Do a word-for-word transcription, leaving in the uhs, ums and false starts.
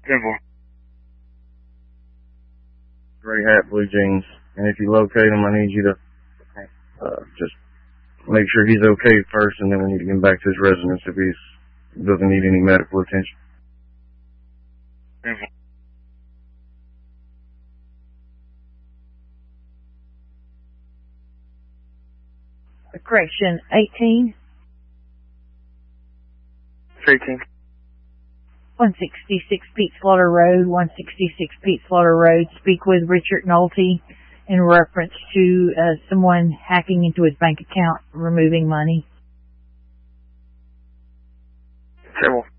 Simple. Gray hat, blue jeans. And if you locate him, I need you to uh, just make sure he's okay first, and then we need to get him back to his residence if he doesn't need any medical attention. Simple. Correction, eighteen. eighteen. one sixty-six Pete Slaughter Road, one sixty-six Pete Slaughter Road. Speak with Richard Nolte in reference to uh, someone hacking into his bank account, removing money. Simple.